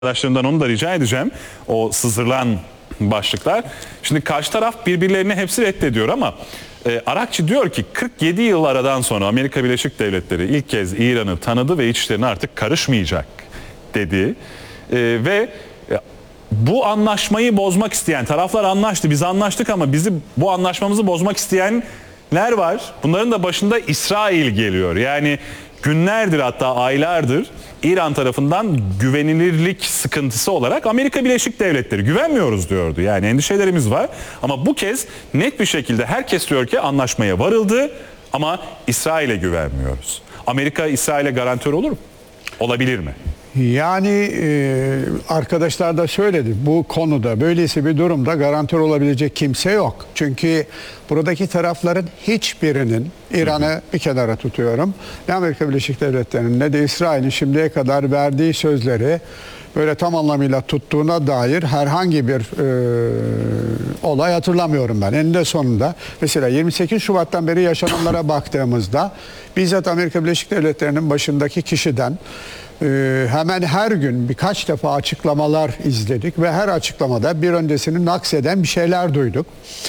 arkadaşlarımdan onu da rica edeceğim. O sızdırılan başlıklar. Şimdi karşı taraf birbirlerini hepsi reddediyor ama Arakçı diyor ki 47 yıl aradan sonra Amerika Birleşik Devletleri ilk kez İran'ı tanıdı ve iç işlerine artık karışmayacak dedi. Ve bu anlaşmayı bozmak isteyen taraflar anlaştı. Biz anlaştık ama bu anlaşmamızı bozmak isteyenler var. Bunların da başında İsrail geliyor. Yani günlerdir, hatta aylardır İran tarafından güvenilirlik sıkıntısı olarak Amerika Birleşik Devletleri güvenmiyoruz diyordu. Yani endişelerimiz var ama bu kez net bir şekilde herkes diyor ki anlaşmaya varıldı ama İsrail'e güvenmiyoruz. Amerika İsrail'e garantör olur mu? Olabilir mi? Yani arkadaşlar da söyledi, bu konuda böylesi bir durumda garantör olabilecek kimse yok. Çünkü buradaki tarafların hiçbirinin, İran'ı bir kenara tutuyorum, ne Amerika Birleşik Devletleri'nin ne de İsrail'in şimdiye kadar verdiği sözleri böyle tam anlamıyla tuttuğuna dair herhangi bir olay hatırlamıyorum ben. Eninde sonunda mesela 28 Şubat'tan beri yaşananlara baktığımızda bizzat Amerika Birleşik Devletleri'nin başındaki kişiden hemen her gün birkaç defa açıklamalar izledik ve her açıklamada bir öncesini nakseden bir şeyler duyduk.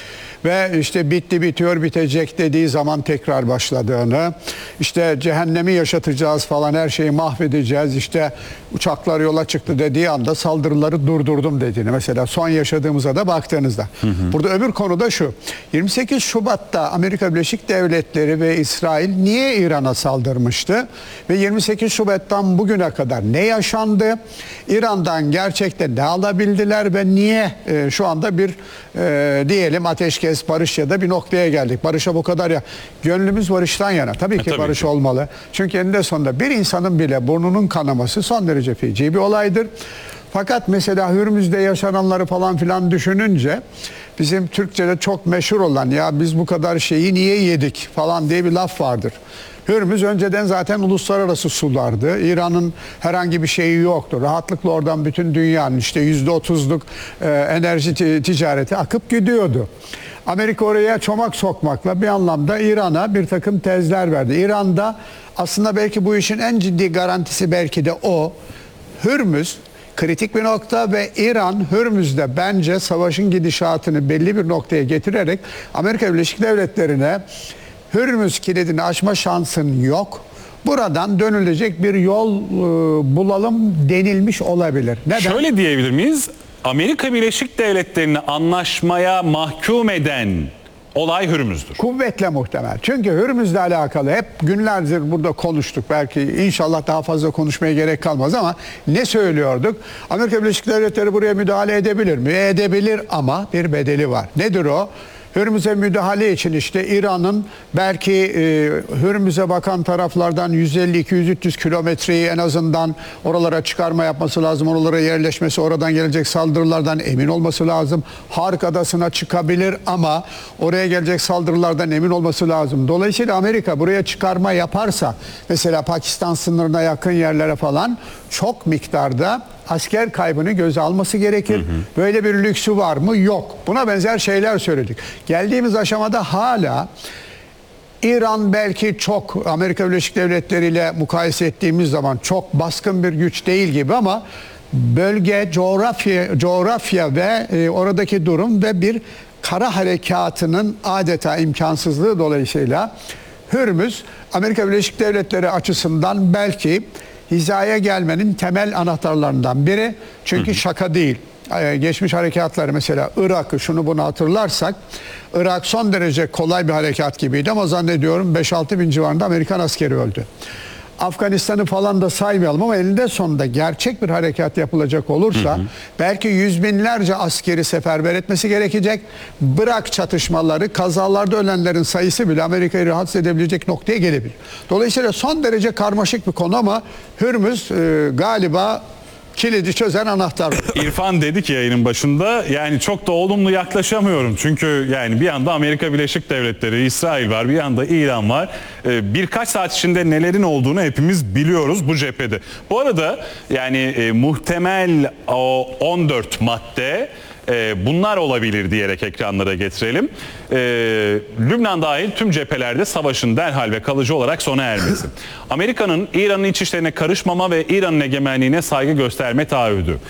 Ve işte bitti, bitiyor, bitecek dediği zaman tekrar başladığını, işte cehennemi yaşatacağız falan, her şeyi mahvedeceğiz, işte uçaklar yola çıktı dediği anda saldırıları durdurdum dediğini, mesela son yaşadığımıza da baktığınızda. Burada öbür konu da şu: 28 Şubat'ta Amerika Birleşik Devletleri ve İsrail niye İran'a saldırmıştı? Ve 28 Şubat'tan bugüne kadar ne yaşandı? İran'dan gerçekten ne alabildiler ve niye şu anda bir diyelim ateşkes, barış ya da bir noktaya geldik. Barışa bu kadar ya. Gönlümüz barıştan yana. Tabii ki barış olmalı. Çünkü eninde sonunda bir insanın bile burnunun kanaması son derece feci bir olaydır. Fakat mesela Hürmüz'de yaşananları falan filan düşününce bizim Türkçe'de çok meşhur olan, ya biz bu kadar şeyi niye yedik falan diye bir laf vardır. Hürmüz önceden zaten uluslararası sulardı. İran'ın herhangi bir şeyi yoktu. Rahatlıkla oradan bütün dünyanın işte %30'luk enerji ticareti akıp gidiyordu. Amerika oraya çomak sokmakla bir anlamda İran'a bir takım tezler verdi. İran'da aslında belki bu işin en ciddi garantisi belki de o. Hürmüz kritik bir nokta ve İran Hürmüz'de bence savaşın gidişatını belli bir noktaya getirerek Amerika Birleşik Devletleri'ne Hürmüz kilidini aşma şansın yok, buradan dönülecek bir yol bulalım denilmiş olabilir. Neden? Şöyle diyebilir miyiz? Amerika Birleşik Devletleri'ni anlaşmaya mahkum eden olay Hürmüz'dür. Kuvvetle muhtemel. Çünkü Hürmüz'le alakalı hep günlerdir burada konuştuk. Belki inşallah daha fazla konuşmaya gerek kalmaz ama ne söylüyorduk? Amerika Birleşik Devletleri buraya müdahale edebilir mi? Edebilir ama bir bedeli var. Nedir o? Hürmüz'e müdahale için işte İran'ın belki Hürmüz'e bakan taraflardan 150-200-300 kilometreyi en azından oralara çıkarma yapması lazım. Oralara yerleşmesi, oradan gelecek saldırılardan emin olması lazım. Hark Adası'na çıkabilir ama oraya gelecek saldırılardan emin olması lazım. Dolayısıyla Amerika buraya çıkarma yaparsa, mesela Pakistan sınırına yakın yerlere falan, çok miktarda asker kaybını göze alması gerekir. Böyle bir lüksü var mı? Yok. Buna benzer şeyler söyledik. Geldiğimiz aşamada hala İran belki çok Amerika Birleşik Devletleri ile mukayese ettiğimiz zaman çok baskın bir güç değil gibi ama bölge, coğrafya ve oradaki durum ve bir kara harekatının adeta imkansızlığı dolayısıyla Hürmüz Amerika Birleşik Devletleri açısından belki hizaya gelmenin temel anahtarlarından biri. Çünkü şaka değil. Geçmiş harekatları, mesela Irak'ı, şunu bunu hatırlarsak, Irak son derece kolay bir harekat gibiydi ama zannediyorum 5-6 bin civarında Amerikan askeri öldü. Afganistan'ı falan da saymayalım ama elinde sonunda gerçek bir harekat yapılacak olursa belki yüz binlerce askeri seferber etmesi gerekecek. Bırak çatışmaları, kazalarda ölenlerin sayısı bile Amerika'yı rahatsız edebilecek noktaya gelebilir. Dolayısıyla son derece karmaşık bir konu ama Hürmüz galiba kilidi çözen anahtar. İrfan dedi ki yayının başında, yani çok da olumlu yaklaşamıyorum. Çünkü yani bir yanda Amerika Birleşik Devletleri, İsrail var, bir yanda İran var. Birkaç saat içinde nelerin olduğunu hepimiz biliyoruz bu cephede. Bu arada yani muhtemel o 14 madde bunlar olabilir diyerek ekranlara getirelim. Lübnan dahil tüm cephelerde savaşın derhal ve kalıcı olarak sona ermesi. Amerika'nın İran'ın iç işlerine karışmama ve İran'ın egemenliğine saygı gösterme taahhüdü.